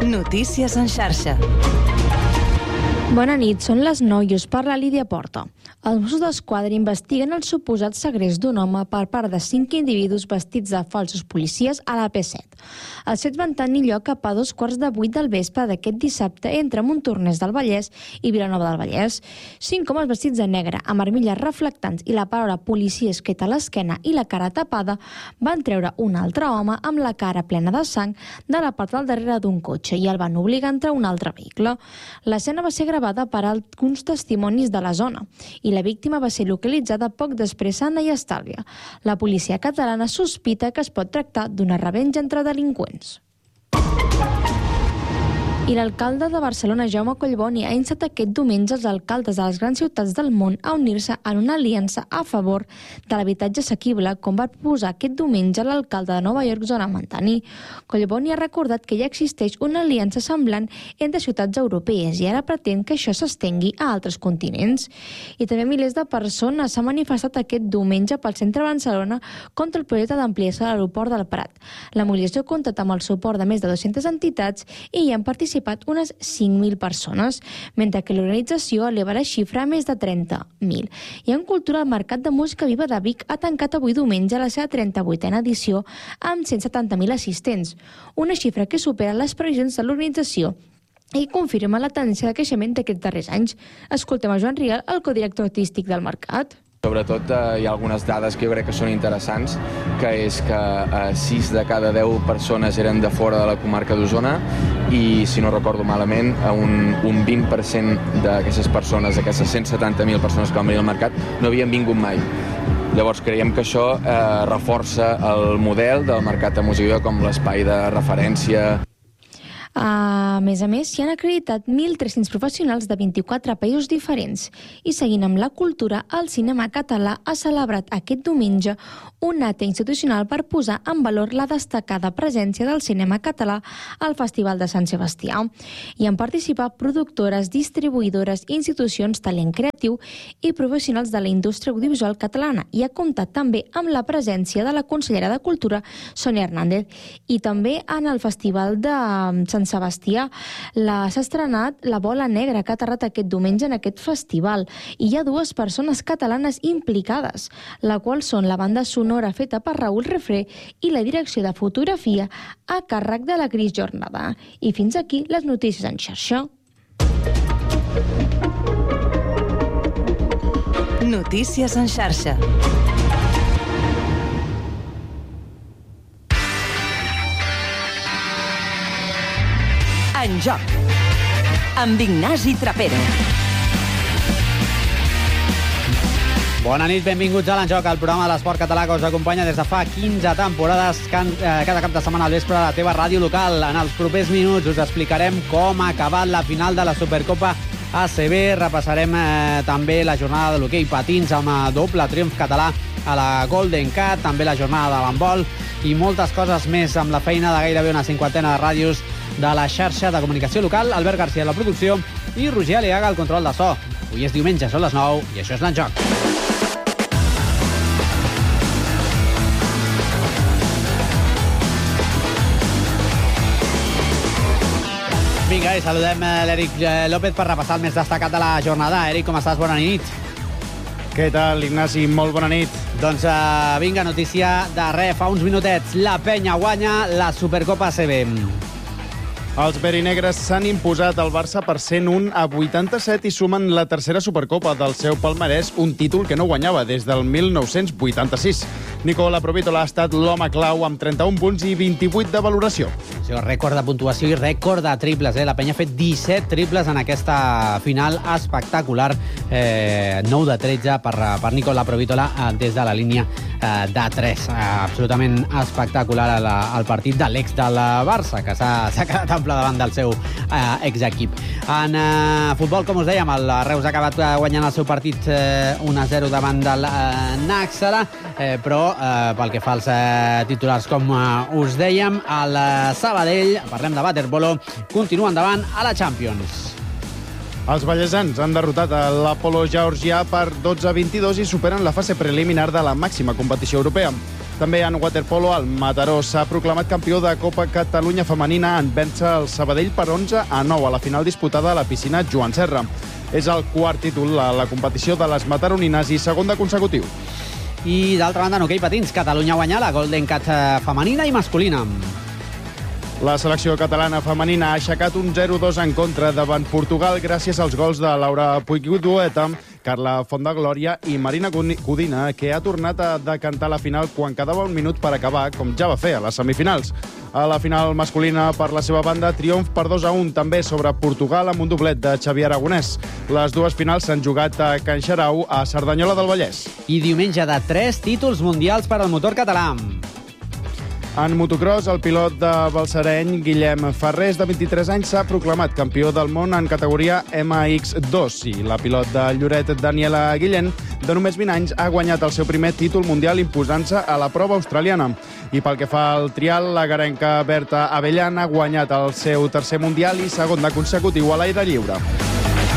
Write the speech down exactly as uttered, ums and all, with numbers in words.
Notícies en xarxa. Bona nit, són les nou i us parla Lídia Porta. Els Mossos d'Esquadra investiguen el suposat segrest d'un home per part de cinc individus vestits de falsos policies a la P set. Els fets van tenir lloc cap a dos quarts de vuit del vespre d'aquest dissabte entre Montornès del Vallès i Vilanova del Vallès. Cinc homes vestits de negre, amb armilles reflectants i la paraula policia escrita a l'esquena i la cara tapada, van treure un altre home amb la cara plena de sang de la part del darrere d'un cotxe i el van obligar a entrar a un altre vehicle. L'escena va ser gravada per alguns testimonis de la zona i la víctima va ser localitzada poc després sana i estàlvia. La policia catalana sospita que es pot tractar d'una revenja entre delinqüents. I l'alcalde de Barcelona, Jaume Collboni, ha instat aquest diumenge els alcaldes de les grans ciutats del món a unir-se en una aliança a favor de l'habitatge assequible, com va proposar aquest diumenge l'alcalde de Nova York, Zoran Mantani. Collboni ha recordat que ja existeix una aliança semblant entre ciutats europees i ara pretén que això s'estengui a altres continents. I també milers de persones s'han manifestat aquest diumenge pel centre de Barcelona contra el projecte d'ampliació de l'aeroport del Prat. La mobilització ha comptat amb el suport de més de dues-centes entitats i hi han participat unes cinc mil persones, mentre que l'organització eleva la xifra a més de trenta mil. I en cultura, el Mercat de Música Viva de Vic ha tancat avui diumenge la seva trenta-vuitena edició amb cent setanta mil assistents, una xifra que supera les previsions de l'organització i confirma la tendència de creixement d'aquests darrers anys. Escoltem a Joan Rial, el codirector artístic del Mercat. Sobretot eh, hi ha algunes dades que jo crec que són interessants, que és que eh, sis de cada deu persones eren de fora de la comarca d'Osona i, si no recordo malament, un, un vint per cent d'aquestes persones, d'aquestes cent setanta mil persones que van venir al mercat, no havien vingut mai. Llavors creiem que això eh, reforça el model del Mercat de Música com l'espai de referència. A més a més, s'hi han acreditat mil tres-cents professionals de vint-i-quatre països diferents. I seguint amb la cultura, el cinema català ha celebrat aquest diumenge un acte institucional per posar en valor la destacada presència del cinema català al Festival de Sant Sebastià. Hi han participat productores, distribuïdores, institucions, talent creatiu i professionals de la indústria audiovisual catalana i ha comptat també amb la presència de la consellera de Cultura, Sònia Hernández. I també en el Festival de Sant Sebastià s'ha estrenat La Bola Negra, que ha aterrat aquest diumenge en aquest festival. I hi ha dues persones catalanes implicades, la qual són la banda sonora feta per Raül Refré i la direcció de fotografia a càrrec de la Cris Jornada. I fins aquí les notícies en xarxa. Notícies en xarxa. En joc, amb Ignasi Trapero. Bona nit, benvinguts a l'Enjoc, el programa de l'esport català que us acompanya des de fa quinze temporades, cada cap de setmana al vespre a la teva ràdio local. En els propers minuts us explicarem com ha acabat la final de la Supercopa A C B. Repassarem eh, també la jornada de l'hoquei patins amb eh, doble triomf català a la Golden Cat, també la jornada de l'handbol i moltes coses més amb la feina de gairebé una cinquantena de ràdios de la xarxa de comunicació local, Albert García a la producció i Roger Aliaga al control de so. Avui és diumenge, són les nou i això és l'Enjoc. Vinga, i saludem l'Eric López per repassar el més destacat de la jornada. Eric, com estàs? Bona nit. Què tal, Ignasi? Molt bona nit. Doncs uh, vinga, notícia de res, fa uns minutets. La Penya guanya la Supercopa A C B. Els verinegres s'han imposat al Barça per cent un a vuitanta-set i sumen la tercera Supercopa del seu palmarès, un títol que no guanyava des del mil nou-cents vuitanta-sis. Nicola Provítola ha estat l'home clau amb trenta-un punts i vint-i-vuit de valoració. Això, rècord de puntuació i rècord de triples. Eh? La Penya ha fet disset triples en aquesta final espectacular. Eh, nou de tretze per, per Nicola Provítola eh, des de la línia eh, de tres. Eh, absolutament espectacular el, el partit de l'ex del Barça, que s'ha quedat ample davant del seu eh, exequip. En eh, futbol, com us dèiem, el Reus ha acabat guanyant el seu partit eh, un a zero davant del eh, Nàxara, eh, però eh, pel que fa als eh, titulars, com eh, us dèiem, el eh, Sabadell, parlem de waterpolo, continua endavant a la Champions. Els vallesans han derrotat l'Apolo georgià per dotze a vint-i-dos i superen la fase preliminar de la màxima competició europea. També en waterpolo, el Mataró s'ha proclamat campió de Copa Catalunya Femenina en vèncer el Sabadell per onze a nou a la final disputada a la piscina Joan Serra. És el quart títol a la competició de les mataronines i segon de consecutiu. I d'altra banda, en hoquei patins, Catalunya guanya la Golden Cat femenina i masculina. La selecció catalana femenina ha aixecat un zero dos en contra davant Portugal gràcies als gols de Laura Puigdueta, Carla Fondaglòria i Marina Codina, que ha tornat a decantar la final quan quedava un minut per acabar, com ja va fer a les semifinals. A la final masculina, per la seva banda, triomf per dos a un, també sobre Portugal, amb un doblet de Xavier Aragonès. Les dues finals s'han jugat a Can Xarau, a Cerdanyola del Vallès. I diumenge de tres títols mundials per al motor català. En motocross, el pilot de Balsareny, Guillem Ferrés, de vint-i-tres anys, s'ha proclamat campió del món en categoria M X dos. I la pilot de Lloret, Daniela Guillén, de només vint anys, ha guanyat el seu primer títol mundial imposant-se a la prova australiana. I pel que fa al trial, la garenca Berta Avellan ha guanyat el seu tercer mundial i segon de consecutiu a l'aire lliure.